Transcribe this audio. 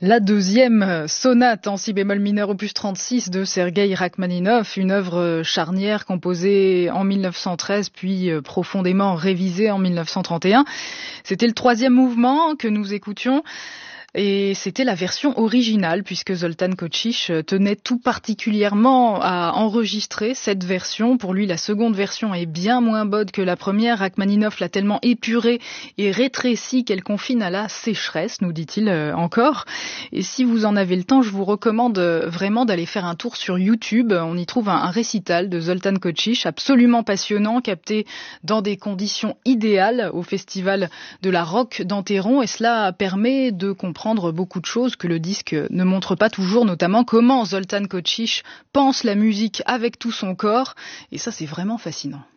La deuxième sonate en si bémol mineur opus 36 de Sergueï Rachmaninov, une œuvre charnière composée en 1913 puis profondément révisée en 1931. C'était le troisième mouvement que nous écoutions. Et c'était la version originale, puisque Zoltán Kočiš tenait tout particulièrement à enregistrer cette version. Pour lui, la seconde version est bien moins bonne que la première. Rachmaninov l'a tellement épurée et rétrécie qu'elle confine à la sécheresse, nous dit-il encore. Et si vous en avez le temps, je vous recommande vraiment d'aller faire un tour sur YouTube. On y trouve un récital de Zoltán Kočiš, absolument passionnant, capté dans des conditions idéales au festival de la Roque d'Enterron. Et cela permet de comprendre beaucoup de choses que le disque ne montre pas toujours, notamment comment Zoltán Kočiš pense la musique avec tout son corps. Et ça, c'est vraiment fascinant.